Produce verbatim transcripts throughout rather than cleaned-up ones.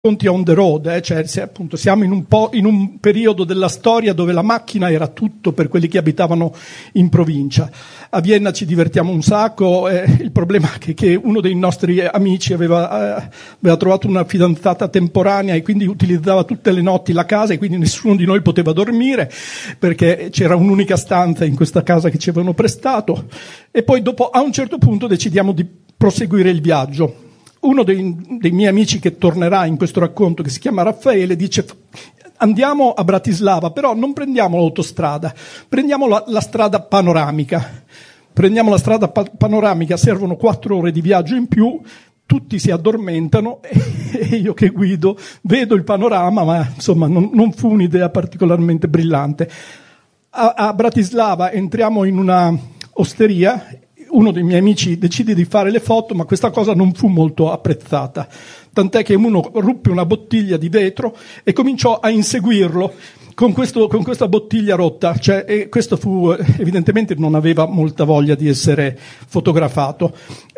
Conti on the road, eh, cioè se, appunto siamo in un po' in un periodo della storia dove la macchina era tutto per quelli che abitavano in provincia. A Vienna ci divertiamo un sacco, eh, il problema è che, che uno dei nostri amici aveva, eh, aveva trovato una fidanzata temporanea e quindi utilizzava tutte le notti la casa e quindi nessuno di noi poteva dormire perché c'era un'unica stanza in questa casa che ci avevano prestato e poi dopo a un certo punto decidiamo di proseguire il viaggio. Uno dei, dei miei amici che tornerà in questo racconto, che si chiama Raffaele, dice andiamo a Bratislava, però non prendiamo l'autostrada, prendiamo la, la strada panoramica. Prendiamo la strada pa- panoramica, servono quattro ore di viaggio in più, tutti si addormentano e io che guido vedo il panorama, ma insomma non, non fu un'idea particolarmente brillante. A, a Bratislava entriamo in una osteria. Uno dei miei amici decide di fare le foto, ma questa cosa non fu molto apprezzata, tant'è che uno ruppe una bottiglia di vetro e cominciò a inseguirlo con, questo, con questa bottiglia rotta, cioè, e questo fu, evidentemente non aveva molta voglia di essere fotografato.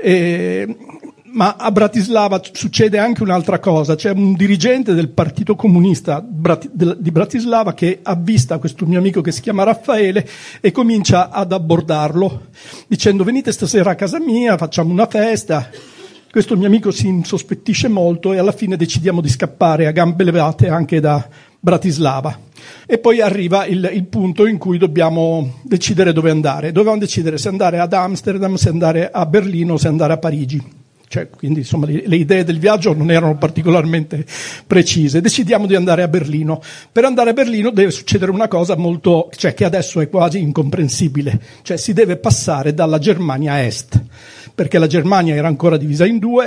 E, ma a Bratislava succede anche un'altra cosa, c'è un dirigente del Partito Comunista di Bratislava che avvista questo mio amico che si chiama Raffaele e comincia ad abbordarlo dicendo venite stasera a casa mia, facciamo una festa. Questo mio amico si insospettisce molto e alla fine decidiamo di scappare a gambe levate anche da Bratislava. E poi arriva il, il punto in cui dobbiamo decidere dove andare. Dovevamo decidere se andare ad Amsterdam, se andare a Berlino, se andare a Parigi. Cioè, quindi insomma le, le idee del viaggio non erano particolarmente precise. Decidiamo di andare a Berlino. Per andare a Berlino deve succedere una cosa molto, cioè che adesso è quasi incomprensibile. Cioè si deve passare dalla Germania a est, perché la Germania era ancora divisa in due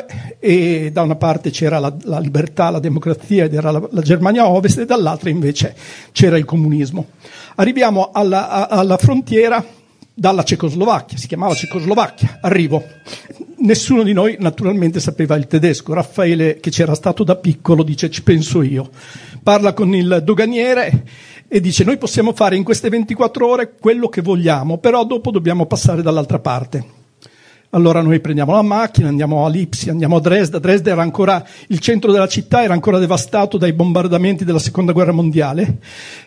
e da una parte c'era la, la libertà, la democrazia ed era la, la Germania ovest e dall'altra invece c'era il comunismo. Arriviamo alla, a, alla frontiera dalla Cecoslovacchia, si chiamava Cecoslovacchia, arrivo. Nessuno di noi naturalmente sapeva il tedesco. Raffaele, che c'era stato da piccolo, dice ci penso io. Parla con il doganiere e dice noi possiamo fare in queste ventiquattro ore quello che vogliamo, però dopo dobbiamo passare dall'altra parte. Allora noi prendiamo la macchina, andiamo a Lipsia, andiamo a Dresda. Dresda era ancora, il centro della città era ancora devastato dai bombardamenti della seconda guerra mondiale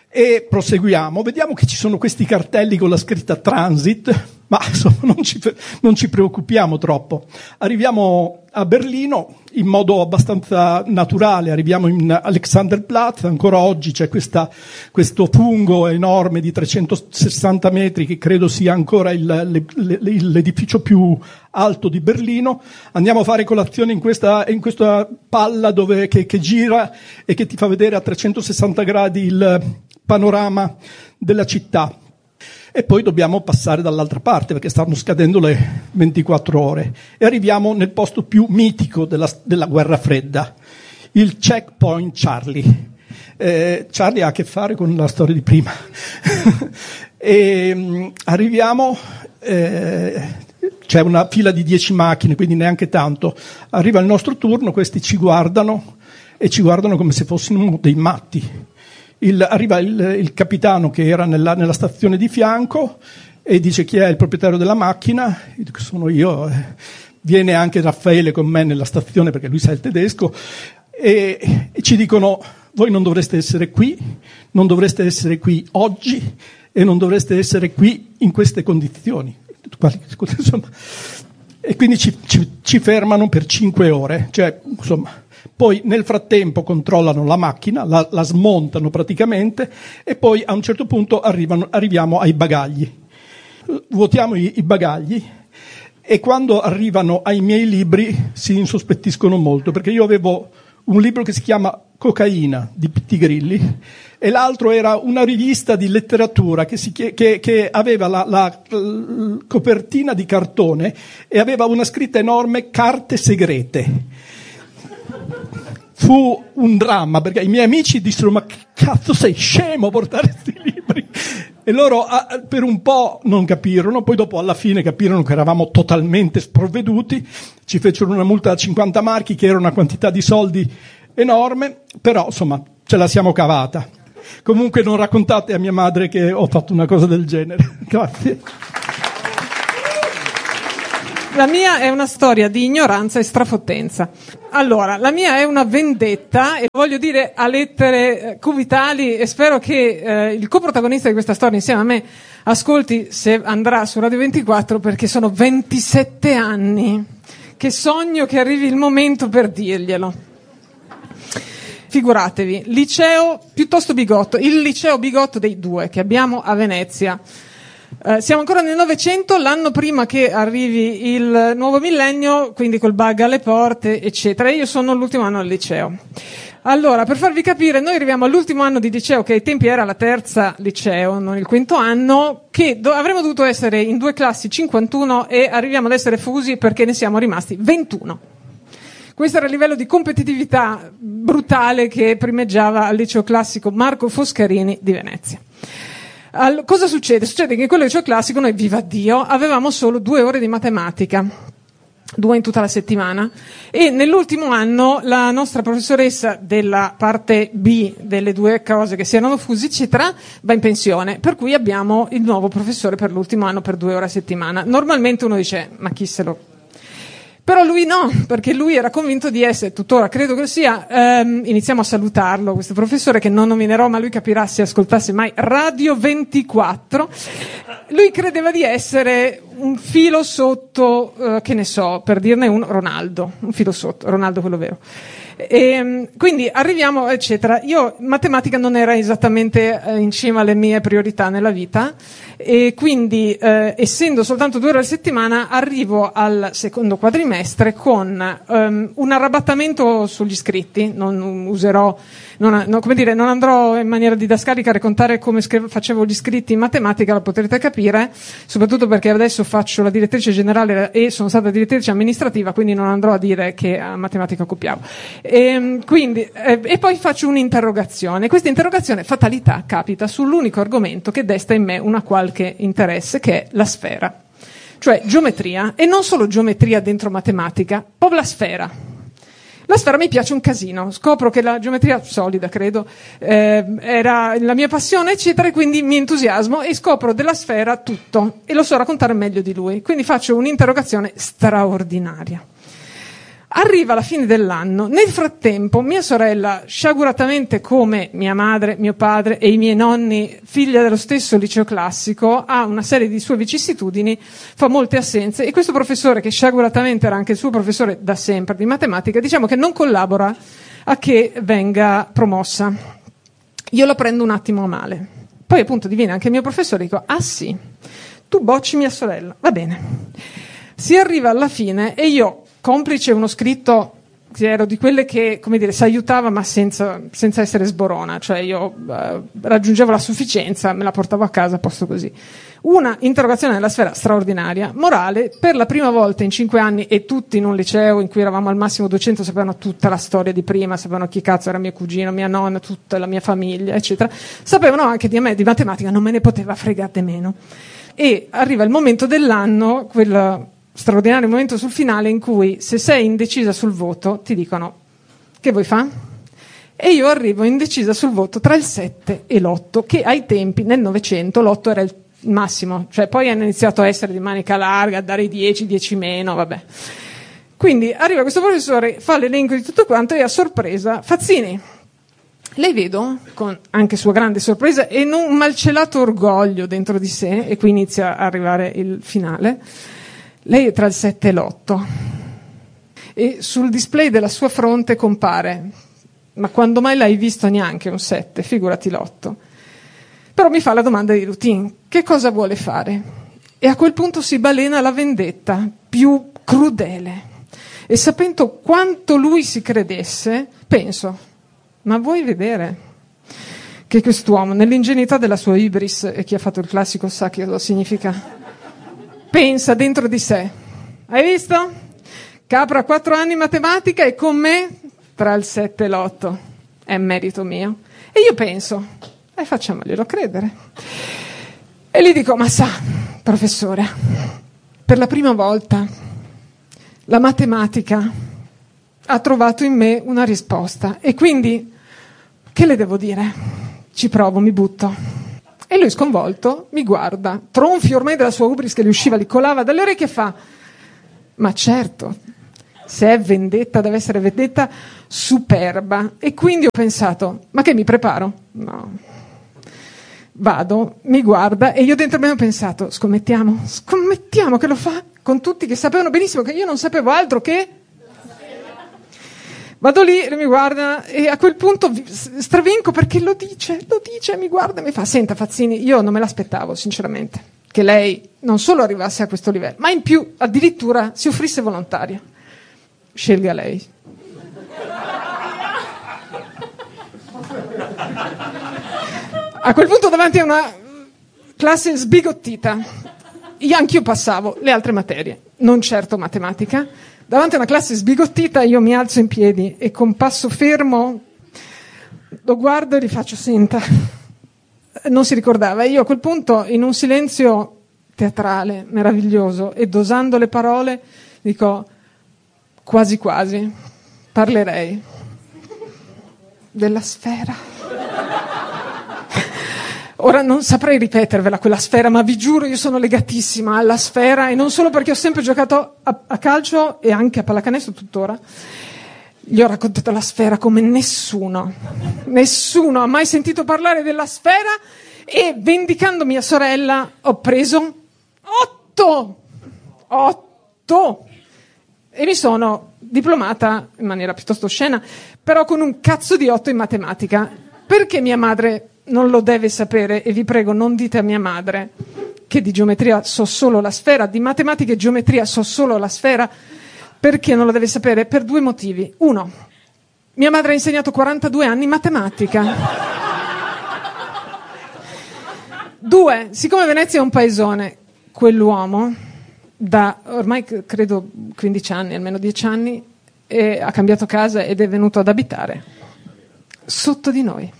e proseguiamo. Vediamo che ci sono questi cartelli con la scritta transit, ma insomma non ci, non ci preoccupiamo troppo. Arriviamo a Berlino in modo abbastanza naturale, arriviamo in Alexanderplatz, ancora oggi c'è questa, questo fungo enorme di trecentosessanta metri che credo sia ancora il, le, le, l'edificio più alto di Berlino. Andiamo a fare colazione in questa, in questa palla dove, che, che gira e che ti fa vedere a trecentosessanta gradi il panorama della città. E poi dobbiamo passare dall'altra parte perché stanno scadendo le ventiquattro ore e arriviamo nel posto più mitico della, della guerra fredda, il Checkpoint Charlie. Eh, Charlie ha a che fare con la storia di prima. e mh, arriviamo, eh, c'è una fila di dieci macchine, quindi neanche tanto. Arriva il nostro turno, questi ci guardano e ci guardano come se fossimo dei matti. Il, arriva il, il capitano che era nella, nella stazione di fianco e dice chi è il proprietario della macchina? Io dico sono io. Viene anche Raffaele con me nella stazione perché lui sa il tedesco e, e ci dicono voi non dovreste essere qui, non dovreste essere qui oggi e non dovreste essere qui in queste condizioni. Insomma, e quindi ci, ci, ci fermano per cinque ore, cioè insomma. Poi nel frattempo controllano la macchina, la, la smontano praticamente e poi a un certo punto arrivano, arriviamo ai bagagli. Vuotiamo i, i bagagli e quando arrivano ai miei libri si insospettiscono molto perché io avevo un libro che si chiama Cocaina di Pitti Grilli e l'altro era una rivista di letteratura che, si, che, che aveva la, la, la copertina di cartone e aveva una scritta enorme Carte segrete. Fu un dramma perché i miei amici dissero ma che cazzo sei scemo a portare questi libri e loro a, per un po' non capirono, poi dopo alla fine capirono che eravamo totalmente sprovveduti, ci fecero una multa da cinquanta marchi che era una quantità di soldi enorme, però insomma ce la siamo cavata. Comunque non raccontate a mia madre che ho fatto una cosa del genere. Grazie. La mia è una storia di ignoranza e strafottenza. Allora, la mia è una vendetta, e voglio dire a lettere cubitali, e spero che eh, il coprotagonista di questa storia insieme a me ascolti se andrà su Radio ventiquattro, perché sono ventisette anni che sogno che arrivi il momento per dirglielo. Figuratevi, liceo piuttosto bigotto, il liceo bigotto dei due che abbiamo a Venezia. Uh, siamo ancora nel Novecento, l'anno prima che arrivi il nuovo millennio, quindi col bug alle porte, eccetera. Io sono l'ultimo anno al liceo. Allora, per farvi capire, noi arriviamo all'ultimo anno di liceo, che ai tempi era la terza liceo, non il quinto anno, che do- avremmo dovuto essere in due classi cinquantuno e arriviamo ad essere fusi perché ne siamo rimasti ventuno. Questo era il livello di competitività brutale che primeggiava al liceo classico Marco Foscarini di Venezia. All- cosa succede? Succede che in quello liceo classico noi, viva Dio, avevamo solo due ore di matematica, due in tutta la settimana, e nell'ultimo anno la nostra professoressa della parte B delle due cose che si erano fusi, eccetera, va in pensione, per cui abbiamo il nuovo professore per l'ultimo anno per due ore a settimana. Normalmente uno dice, ma chi se lo... Però lui no, perché lui era convinto di essere, tuttora credo che sia, ehm, iniziamo a salutarlo, questo professore che non nominerò, ma lui capirà se ascoltasse mai Radio ventiquattro, lui credeva di essere un filo sotto, eh, che ne so, per dirne un Ronaldo, un filo sotto, Ronaldo quello vero. E, quindi arriviamo, eccetera. Io matematica non era esattamente eh, in cima alle mie priorità nella vita, e quindi eh, essendo soltanto due ore alla settimana arrivo al secondo quadrimestre con um, un arrabattamento sugli iscritti. Non userò, non, no, come dire, non andrò in maniera didascalica a raccontare come scrive, facevo gli iscritti in matematica, lo potrete capire, soprattutto perché adesso faccio la direttrice generale e sono stata direttrice amministrativa, quindi non andrò a dire che a matematica copiavo. E, quindi, eh, e poi faccio un'interrogazione. Questa interrogazione, fatalità, capita sull'unico argomento che desta in me una qualche interesse, che è la sfera, cioè geometria, e non solo geometria dentro matematica, proprio la sfera. La sfera mi piace un casino, scopro che la geometria solida, credo, eh, era la mia passione, eccetera, e quindi mi entusiasmo e scopro della sfera tutto, e lo so raccontare meglio di lui, quindi faccio un'interrogazione straordinaria. Arriva la fine dell'anno, nel frattempo mia sorella, sciaguratamente come mia madre, mio padre e i miei nonni, figlia dello stesso liceo classico, ha una serie di sue vicissitudini, fa molte assenze, e questo professore, che sciaguratamente era anche il suo professore da sempre di matematica, diciamo che non collabora a che venga promossa. Io la prendo un attimo a male. Poi appunto diviene anche il mio professore e dico, ah sì, tu bocci mia sorella, va bene. Si arriva alla fine e io, complice uno scritto, ero di quelle che, come dire, si aiutava ma senza, senza essere sborona, cioè io eh, raggiungevo la sufficienza, me la portavo a casa, a posto così. Una interrogazione nella sfera straordinaria, morale, per la prima volta in cinque anni, e tutti in un liceo in cui eravamo al massimo duecento sapevano tutta la storia di prima, sapevano chi cazzo era mio cugino, mia nonna, tutta la mia famiglia, eccetera, sapevano anche di me, di matematica, non me ne poteva fregare meno. E arriva il momento dell'anno, quel straordinario momento sul finale, in cui se sei indecisa sul voto ti dicono che vuoi fa? E io arrivo indecisa sul voto tra il sette e l'otto, che ai tempi nel Novecento l'otto era il massimo, cioè poi hanno iniziato a essere di manica larga, a dare i dieci, dieci meno, vabbè. Quindi arriva questo professore, fa l'elenco di tutto quanto e a sorpresa, Fazzini, lei vedo, con anche sua grande sorpresa e non un malcelato orgoglio dentro di sé, e qui inizia a arrivare il finale, lei è tra il sette e l'otto, e sul display della sua fronte compare, ma quando mai l'hai visto neanche un sette, figurati l'otto. Però mi fa la domanda di routine, che cosa vuole fare? E a quel punto si balena la vendetta più crudele, e sapendo quanto lui si credesse, penso, ma vuoi vedere che quest'uomo, nell'ingenuità della sua ibris, e chi ha fatto il classico sa che cosa significa, pensa dentro di sé, hai visto? Capra quattro anni in matematica e con me tra il sette e l'otto, è merito mio. E io penso, e eh, facciamoglielo credere. E gli dico, ma sa, professore, per la prima volta la matematica ha trovato in me una risposta, e quindi che le devo dire? Ci provo, mi butto. E lui sconvolto mi guarda, tronfio ormai della sua ubris che gli usciva, gli colava dalle orecchie, e fa, Ma certo, se è vendetta deve essere vendetta superba. E quindi ho pensato, ma che mi preparo? No. Vado, mi guarda e io dentro me ho pensato, scommettiamo, scommettiamo che lo fa con tutti che sapevano benissimo che io non sapevo altro che... Vado lì, mi guarda e a quel punto stravinco perché lo dice, lo dice, mi guarda e mi fa, senta Fazzini, io non me l'aspettavo sinceramente, che lei non solo arrivasse a questo livello, ma in più addirittura si offrisse volontaria. Scelga lei. A quel punto davanti a una classe sbigottita, io anch'io passavo le altre materie, non certo matematica. Davanti a una classe sbigottita io mi alzo in piedi e con passo fermo lo guardo e gli faccio, senta, non si ricordava. Io a quel punto in un silenzio teatrale, meraviglioso, e dosando le parole dico, quasi quasi, parlerei della sfera. Ora non saprei ripetervela quella sfera, ma vi giuro io sono legatissima alla sfera, e non solo perché ho sempre giocato a, a calcio e anche a pallacanestro tuttora. Gli ho raccontato la sfera come nessuno, nessuno ha mai sentito parlare della sfera, e vendicando mia sorella ho preso otto, otto, e mi sono diplomata in maniera piuttosto oscena, però con un cazzo di otto in matematica, perché mia madre non lo deve sapere, e vi prego non dite a mia madre che di geometria so solo la sfera, di matematica e geometria so solo la sfera. Perché non lo deve sapere? Per due motivi. Uno, mia madre ha insegnato quarantadue anni matematica. Due, siccome Venezia è un paesone, quell'uomo da ormai credo quindici anni, almeno dieci anni, e ha cambiato casa ed è venuto ad abitare sotto di noi.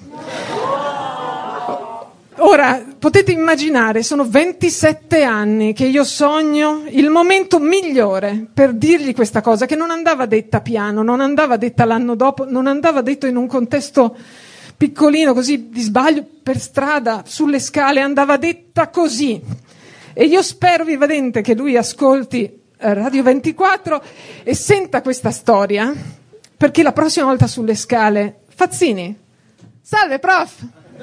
Ora, potete immaginare, sono ventisette anni che io sogno il momento migliore per dirgli questa cosa, che non andava detta piano, non andava detta l'anno dopo, non andava detto in un contesto piccolino, così di sbaglio, per strada, sulle scale, andava detta così. E io spero vivamente che lui ascolti Radio ventiquattro e senta questa storia, perché la prossima volta sulle scale, Fazzini, salve prof!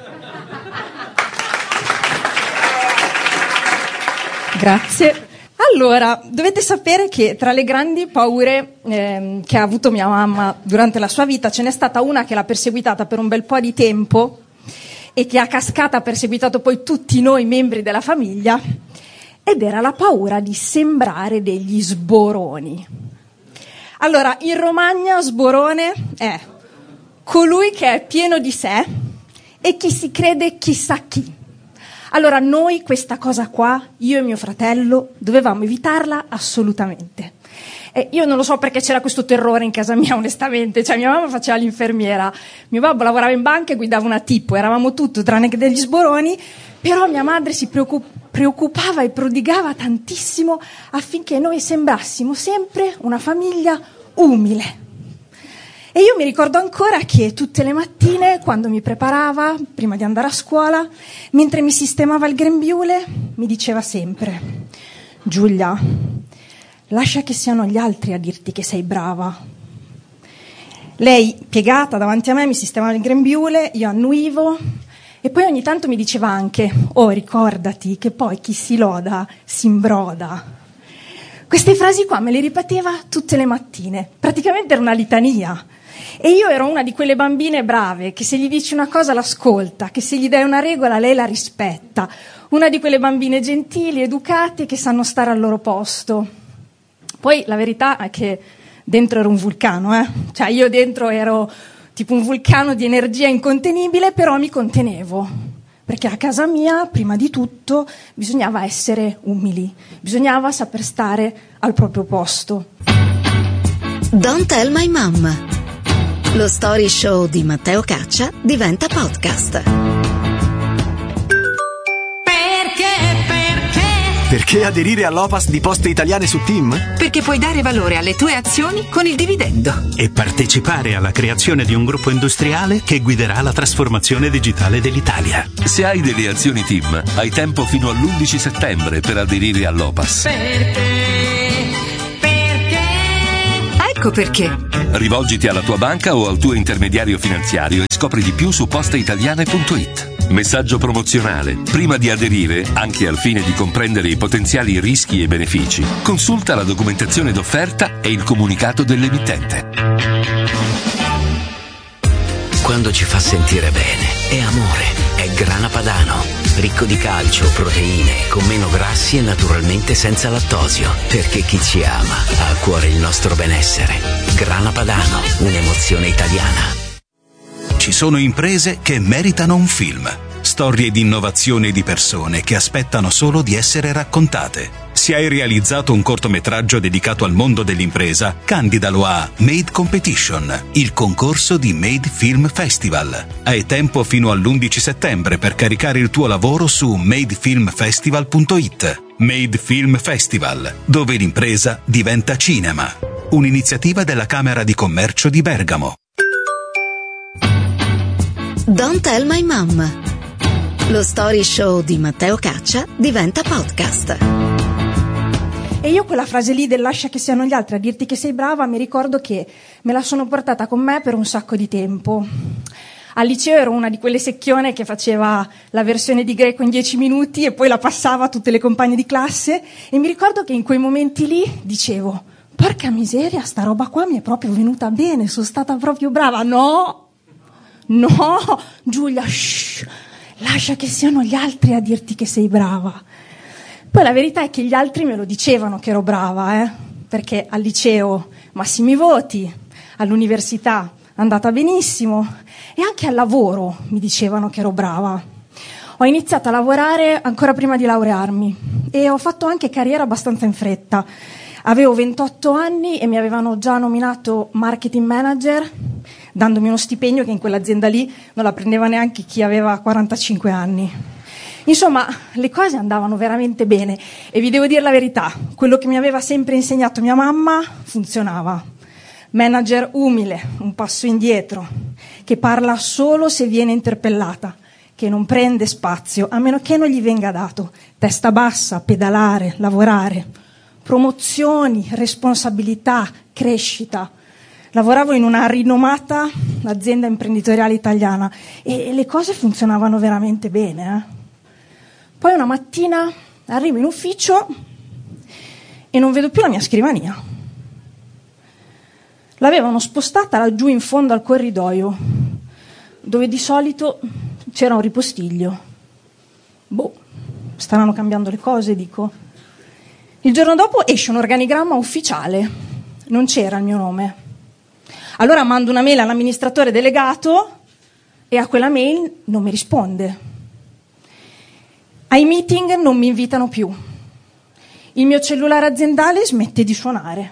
Grazie. Allora, dovete sapere che tra le grandi paure ehm, che ha avuto mia mamma durante la sua vita ce n'è stata una che l'ha perseguitata per un bel po' di tempo e che a cascata ha perseguitato poi tutti noi membri della famiglia, ed era la paura di sembrare degli sboroni. Allora, in Romagna sborone è colui che è pieno di sé e chi si crede chissà chi. Allora noi questa cosa qua, io e mio fratello, dovevamo evitarla assolutamente. E io non lo so perché c'era questo terrore in casa mia, onestamente. Cioè mia mamma faceva l'infermiera, mio babbo lavorava in banca e guidava una Tipo, eravamo tutto tranne che degli sboroni, però mia madre si preoccup- preoccupava e prodigava tantissimo affinché noi sembrassimo sempre una famiglia umile. E io mi ricordo ancora che tutte le mattine, quando mi preparava, prima di andare a scuola, mentre mi sistemava il grembiule, mi diceva sempre: Giulia, lascia che siano gli altri a dirti che sei brava. Lei, piegata davanti a me, mi sistemava il grembiule, io annuivo, e poi ogni tanto mi diceva anche: oh, ricordati che poi chi si loda si imbroda. Queste frasi qua me le ripeteva tutte le mattine, praticamente era una litania. E io ero una di quelle bambine brave, che se gli dici una cosa l'ascolta, che se gli dai una regola lei la rispetta. Una di quelle bambine gentili, educate, che sanno stare al loro posto. Poi la verità è che dentro ero un vulcano, eh? Cioè io dentro ero tipo un vulcano di energia incontenibile, però mi contenevo. Perché a casa mia, prima di tutto, bisognava essere umili, bisognava saper stare al proprio posto. Don't Tell My Mom. Lo story show di Matteo Caccia diventa podcast. Perché? Perché? Perché aderire all'Opas di Poste Italiane su Team? Perché puoi dare valore alle tue azioni con il dividendo. E partecipare alla creazione di un gruppo industriale che guiderà la trasformazione digitale dell'Italia. Se hai delle azioni Team, hai tempo fino all'undici settembre per aderire all'Opas. Perché? Perché? Ecco perché. Rivolgiti alla tua banca o al tuo intermediario finanziario e scopri di più su posteitaliane punto it. Messaggio promozionale. Prima di aderire, anche al fine di comprendere i potenziali rischi e benefici, consulta la documentazione d'offerta e il comunicato dell'emittente. Quando ci fa sentire bene, è amore, è Grana Padano. Ricco di calcio, proteine, con meno grassi e naturalmente senza lattosio. Perché chi ci ama ha a cuore il nostro benessere. Grana Padano, un'emozione italiana. Ci sono imprese che meritano un film. Storie di innovazione di persone che aspettano solo di essere raccontate. Se hai realizzato un cortometraggio dedicato al mondo dell'impresa, candidalo a Made Competition, il concorso di Made Film Festival. Hai tempo fino all'undici settembre per caricare il tuo lavoro su made film festival punto it. Made Film Festival, dove l'impresa diventa cinema. Un'iniziativa della Camera di Commercio di Bergamo. Don't Tell My Mom. Lo story show di Matteo Caccia diventa podcast. E io quella frase lì del lascia che siano gli altri a dirti che sei brava, mi ricordo che me la sono portata con me per un sacco di tempo. Al liceo ero una di quelle secchione che faceva la versione di greco in dieci minuti e poi la passava a tutte le compagne di classe, e mi ricordo che in quei momenti lì dicevo: porca miseria, sta roba qua mi è proprio venuta bene, sono stata proprio brava. No, no, Giulia, shh, lascia che siano gli altri a dirti che sei brava. Poi la verità è che gli altri me lo dicevano che ero brava, eh? Perché al liceo massimi voti, all'università andata benissimo, e anche al lavoro mi dicevano che ero brava. Ho iniziato a lavorare ancora prima di laurearmi e ho fatto anche carriera abbastanza in fretta. Avevo ventotto anni e mi avevano già nominato marketing manager, dandomi uno stipendio che in quell'azienda lì non la prendeva neanche chi aveva quarantacinque anni. Insomma, le cose andavano veramente bene e vi devo dire la verità, quello che mi aveva sempre insegnato mia mamma funzionava. Manager umile, un passo indietro, che parla solo se viene interpellata, che non prende spazio a meno che non gli venga dato, testa bassa, pedalare, lavorare, promozioni, responsabilità, crescita. Lavoravo in una rinomata azienda imprenditoriale italiana e le cose funzionavano veramente bene, eh? Poi una mattina arrivo in ufficio e non vedo più la mia scrivania. L'avevano spostata laggiù in fondo al corridoio, dove di solito c'era un ripostiglio. Boh, staranno cambiando le cose, dico. Il giorno dopo esce un organigramma ufficiale, non c'era il mio nome. Allora mando una mail all'amministratore delegato e a quella mail non mi risponde. Ai meeting non mi invitano più. Il mio cellulare aziendale smette di suonare.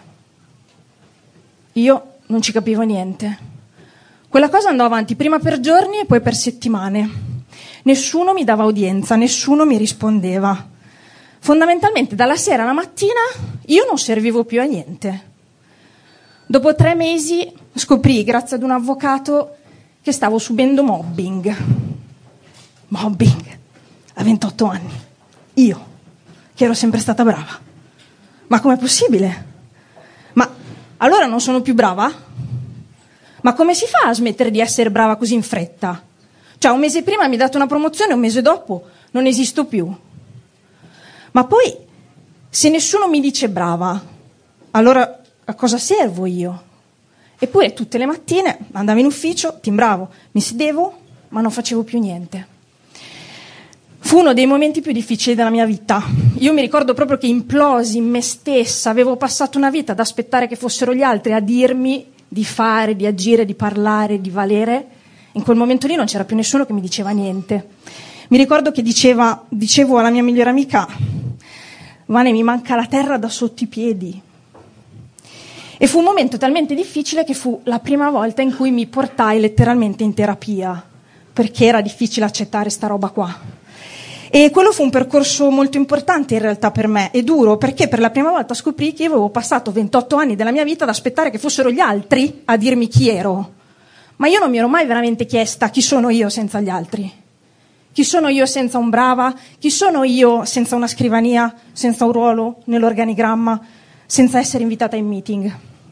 Io non ci capivo niente. Quella cosa andò avanti prima per giorni e poi per settimane. Nessuno mi dava udienza, nessuno mi rispondeva. Fondamentalmente dalla sera alla mattina io non servivo più a niente. Dopo tre mesi scoprì, grazie ad un avvocato, che stavo subendo mobbing. Mobbing. A ventotto anni, io, che ero sempre stata brava. Ma com'è possibile? Ma allora non sono più brava? Ma come si fa a smettere di essere brava così in fretta? Cioè, un mese prima mi ha dato una promozione, un mese dopo non esisto più. Ma poi, se nessuno mi dice brava, allora a cosa servo io? Eppure tutte le mattine andavo in ufficio, timbravo, mi sedevo, ma non facevo più niente. Fu uno dei momenti più difficili della mia vita. Io mi ricordo proprio che implosi in me stessa, avevo passato una vita ad aspettare che fossero gli altri a dirmi di fare, di agire, di parlare, di valere. In quel momento lì non c'era più nessuno che mi diceva niente. Mi ricordo che diceva, dicevo alla mia migliore amica: Vane, mi manca la terra da sotto i piedi. E fu un momento talmente difficile che fu la prima volta in cui mi portai letteralmente in terapia, perché era difficile accettare sta roba qua. E quello fu un percorso molto importante in realtà per me, e duro, perché per la prima volta scoprì che io avevo passato ventotto anni della mia vita ad aspettare che fossero gli altri a dirmi chi ero. Ma io non mi ero mai veramente chiesta chi sono io senza gli altri. Chi sono io senza un brava? Chi sono io senza una scrivania, senza un ruolo nell'organigramma, senza essere invitata in meeting?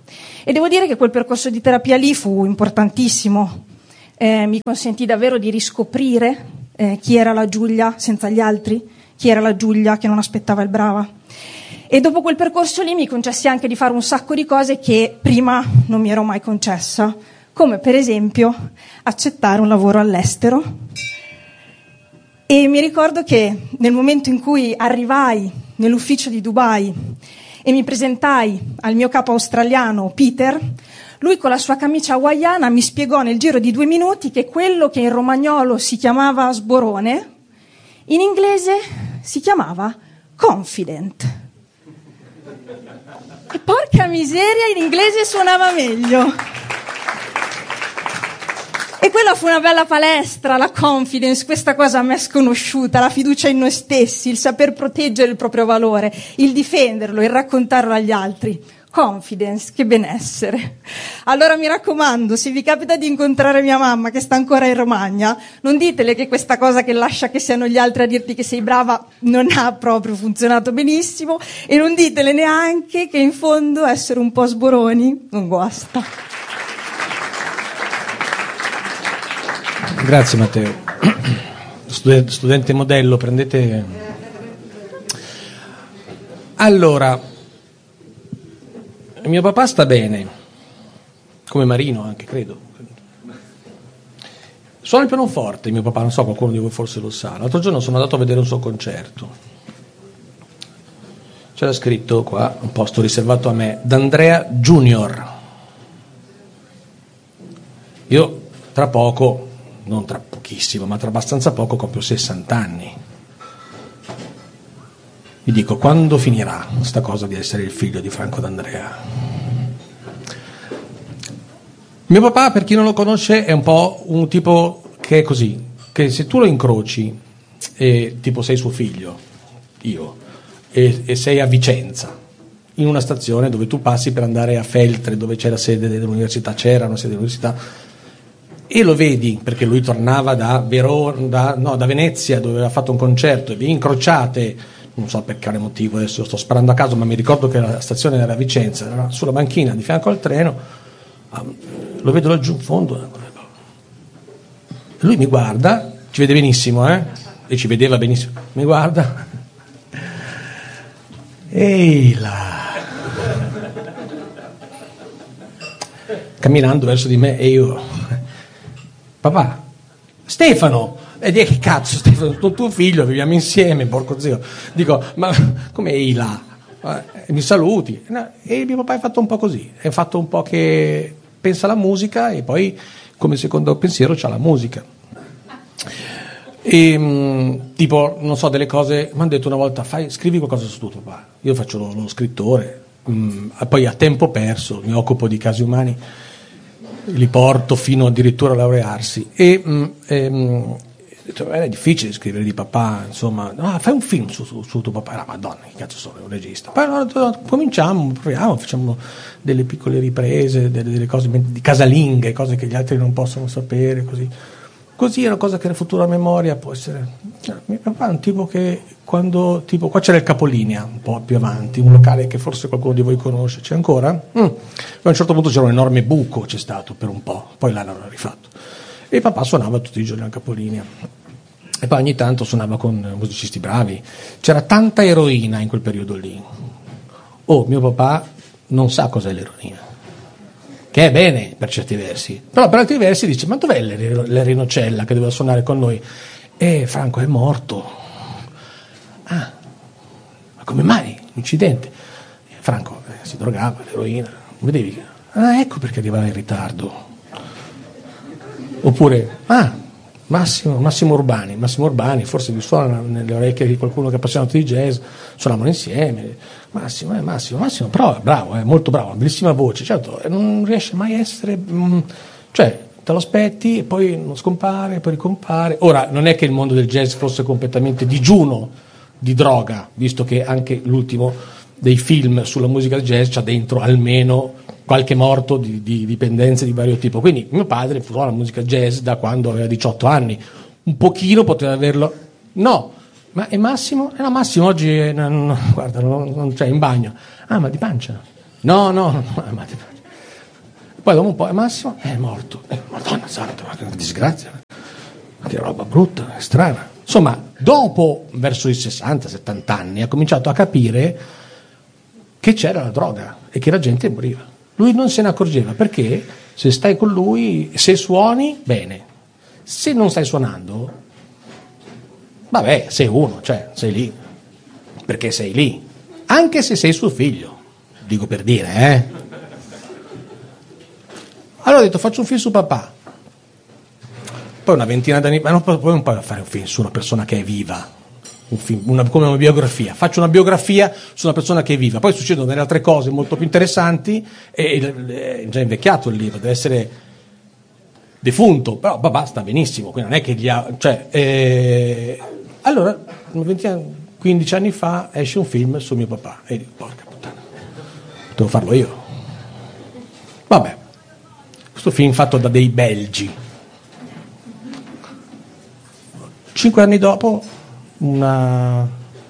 E devo dire che quel percorso di terapia lì fu importantissimo, eh, mi consentì davvero di riscoprire eh, chi era la Giulia senza gli altri, chi era la Giulia che non aspettava il brava. E dopo quel percorso lì mi concessi anche di fare un sacco di cose che prima non mi ero mai concessa, come per esempio accettare un lavoro all'estero. E mi ricordo che nel momento in cui arrivai nell'ufficio di Dubai e mi presentai al mio capo australiano Peter, lui con la sua camicia hawaiana mi spiegò nel giro di due minuti che quello che in romagnolo si chiamava sborone, in inglese si chiamava confident. E porca miseria, in inglese suonava meglio. E quella fu una bella palestra, la confidence, questa cosa a me sconosciuta, la fiducia in noi stessi, il saper proteggere il proprio valore, il difenderlo, il raccontarlo agli altri. Confidence, che benessere. Allora mi raccomando, se vi capita di incontrare mia mamma che sta ancora in Romagna, non ditele che questa cosa che lascia che siano gli altri a dirti che sei brava non ha proprio funzionato benissimo, e non ditele neanche che in fondo essere un po' sboroni non guasta. Grazie Matteo. Studente modello, prendete. Allora, mio papà sta bene, come Marino anche, credo. Suona il pianoforte mio papà, non so, qualcuno di voi forse lo sa. L'altro giorno sono andato a vedere un suo concerto. C'era scritto qua, un posto riservato a me, D'Andrea Junior. Io tra poco, non tra pochissimo, ma tra abbastanza poco, compio sessanta anni. Vi dico, quando finirà sta cosa di essere il figlio di Franco D'Andrea? Mio papà, per chi non lo conosce, è un po' un tipo che è così, che se tu lo incroci, e tipo sei suo figlio, io, e, e sei a Vicenza, in una stazione dove tu passi per andare a Feltre, dove c'è la sede dell'università, c'era una sede dell'università, e lo vedi, perché lui tornava da, Verona, da, no, da Venezia, dove aveva fatto un concerto, e vi incrociate, non so per quale motivo, adesso sto sparando a caso, ma mi ricordo che la stazione era a Vicenza, era sulla banchina di fianco al treno, lo vedo laggiù in fondo, lui mi guarda, ci vede benissimo, eh? E ci vedeva benissimo, mi guarda, ehi là, camminando verso di me, e io, papà, Stefano, e dico, che cazzo Stefano, tuo, tuo figlio, viviamo insieme, porco zio. Dico, ma come ehi là? Eh, mi saluti. No, e mio papà è fatto un po' così, è fatto un po' che pensa alla musica e poi come secondo pensiero c'ha la musica. E, mh, tipo, non so, delle cose, mi hanno detto una volta, fai, scrivi qualcosa su tutto, papà. Io faccio lo, lo scrittore, mh, poi a tempo perso mi occupo di casi umani, li porto fino addirittura a laurearsi. E... Mh, e mh, è difficile scrivere di papà, insomma, no, fai un film su, su, su tuo papà, no, madonna, che cazzo sono, un regista. Poi no, no, cominciamo, proviamo, facciamo delle piccole riprese, delle, delle cose di casalinghe, cose che gli altri non possono sapere, così. Così è una cosa che nella futura memoria può essere. Cioè, mio papà è un tipo che quando, tipo, qua c'era il Capolinea, un po' più avanti, un locale che forse qualcuno di voi conosce, c'è ancora? Mm. A un certo punto c'era un enorme buco, c'è stato per un po', poi l'hanno rifatto. E papà suonava tutti i giorni al Capolinea e poi ogni tanto suonava con musicisti bravi, c'era tanta eroina in quel periodo lì. Oh, mio papà non sa cos'è l'eroina, che è bene per certi versi, però per altri versi dice, ma dov'è l'Erinocella che doveva suonare con noi? E Franco è morto. Ah, ma come mai? Incidente. Franco eh, si drogava, l'eroina, non vedevi? Ah, ecco perché arrivava in ritardo. Oppure, ah, Massimo, Massimo Urbani, Massimo Urbani, forse vi suona nelle orecchie di qualcuno che è appassionato di jazz, suonavano insieme, Massimo, eh, Massimo, Massimo, però è bravo, è molto bravo, una bellissima voce, certo, non riesce mai a essere, mh, cioè, te lo aspetti e poi non scompare, poi ricompare. Ora, non è che il mondo del jazz fosse completamente digiuno di droga, visto che anche l'ultimo dei film sulla musica del jazz c'ha dentro almeno qualche morto di, di dipendenze di vario tipo. Quindi mio padre suona la musica jazz da quando aveva diciotto anni, un pochino poteva averlo, no, ma è Massimo? Eh no, Massimo oggi è, no, no, guarda, non, non c'è in bagno. Ah, ma di pancia? No, no, no, ma di pancia. Poi dopo un po' è Massimo è morto. Eh, Madonna santa, ma che disgrazia, che roba brutta, strana. Insomma, dopo verso i sessanta settanta anni ha cominciato a capire che c'era la droga e che la gente moriva. Lui non se ne accorgeva, perché se stai con lui, se suoni, bene. Se non stai suonando, vabbè, sei uno, cioè sei lì, perché sei lì, anche se sei suo figlio, dico per dire, eh. Allora ho detto, faccio un film su papà. Poi una ventina d'anni, ma non puoi, non puoi fare un film su una persona che è viva, un film, una, come una biografia. Faccio una biografia su una persona che è viva. Poi succedono delle altre cose molto più interessanti, e è già invecchiato il libro, deve essere defunto, però papà sta benissimo, quindi non è che gli ha, cioè, eh, allora una ventina, quindici anni fa esce un film su mio papà e dico, porca puttana, devo farlo io. Vabbè, questo film fatto da dei belgi. Cinque anni dopo una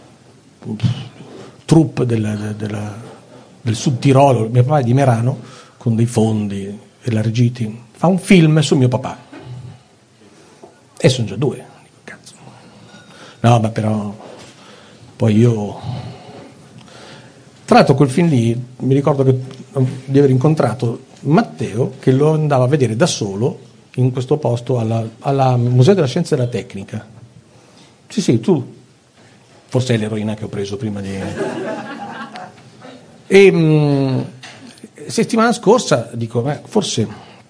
troupe del, del, del Sud Tirolo, mio papà è di Merano, con dei fondi e la Regiti, fa un film su mio papà. E sono già due. Dico, cazzo. No, ma però poi io, tra l'altro quel film lì mi ricordo che, di aver incontrato Matteo, che lo andava a vedere da solo in questo posto alla, alla Museo della Scienza e della Tecnica. Sì, sì, tu forse è l'eroina che ho preso prima di... E mh, settimana scorsa dico, beh, forse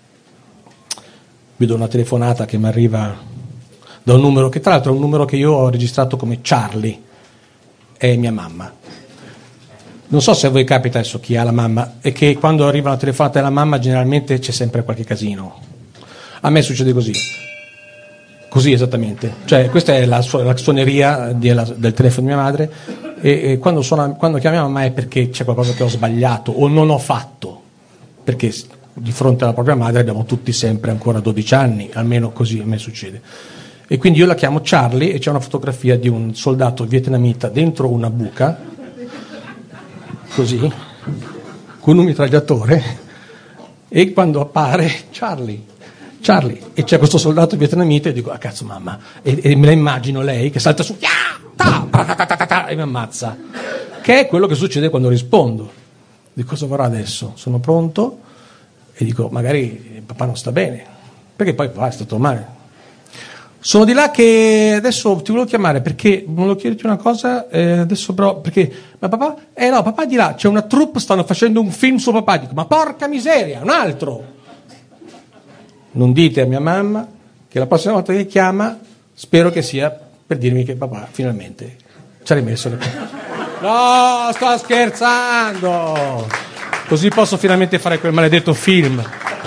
vedo una telefonata che mi arriva da un numero che tra l'altro è un numero che io ho registrato come Charlie, è mia mamma. Non so se a voi capita adesso chi ha la mamma, e che quando arriva una telefonata della mamma generalmente c'è sempre qualche casino. A me succede così. Così esattamente, cioè questa è la, su- la suoneria di, la, del telefono di mia madre, e, e quando, suona, quando chiama mia mamma è perché c'è qualcosa che ho sbagliato o non ho fatto, perché di fronte alla propria madre abbiamo tutti sempre ancora dodici anni, almeno così a me succede. E quindi io la chiamo Charlie e c'è una fotografia di un soldato vietnamita dentro una buca, così, con un mitragliatore, e quando appare Charlie Charlie, e c'è questo soldato vietnamita e dico, ah cazzo mamma, e, e me la immagino lei che salta su e mi ammazza, che è quello che succede quando rispondo. Dico, cosa vorrà adesso? Sono pronto e dico, magari papà non sta bene, perché poi papà è stato male. Sono di là che adesso ti volevo chiamare perché volevo chiederti una cosa, eh, adesso però, perché, ma papà, eh no, papà è di là, c'è una troupe, stanno facendo un film su papà. Dico, ma porca miseria, un altro! Non dite a mia mamma che la prossima volta che chiama spero che sia per dirmi che papà finalmente ci ha rimesso le cose. No, sto scherzando! Così posso finalmente fare quel maledetto film.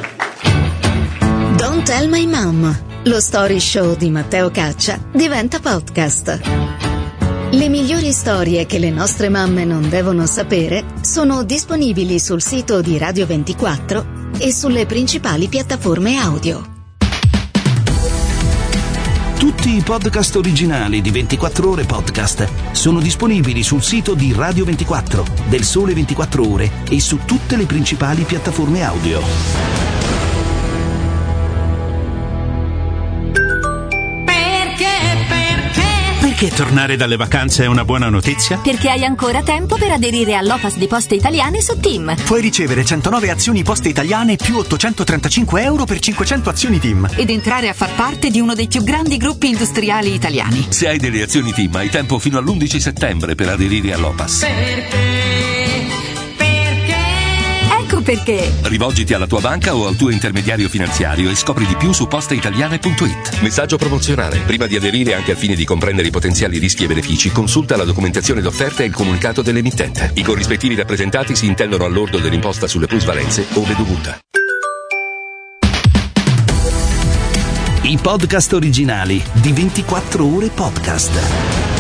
Don't Tell My Mom, lo story show di Matteo Caccia diventa podcast. Le migliori storie che le nostre mamme non devono sapere sono disponibili sul sito di Radio ventiquattro e sulle principali piattaforme audio. Tutti i podcast originali di ventiquattro Ore Podcast sono disponibili sul sito di Radio ventiquattro, del Sole ventiquattro Ore e su tutte le principali piattaforme audio. Perché tornare dalle vacanze è una buona notizia? Perché hai ancora tempo per aderire all'O P A S di Poste Italiane su TIM. Puoi ricevere centonove azioni Poste Italiane più ottocentotrentacinque euro per cinquecento azioni TIM. Ed entrare a far parte di uno dei più grandi gruppi industriali italiani. Se hai delle azioni TIM hai tempo fino all'undici settembre per aderire all'O P A S. Perché? Ecco perché. Rivolgiti alla tua banca o al tuo intermediario finanziario e scopri di più su posteitaliane punto it. Messaggio promozionale. Prima di aderire, anche al fine di comprendere i potenziali rischi e benefici, consulta la documentazione d'offerta e il comunicato dell'emittente. I corrispettivi rappresentati si intendono al lordo dell'imposta sulle plusvalenze ove dovuta. I podcast originali di ventiquattro Ore Podcast.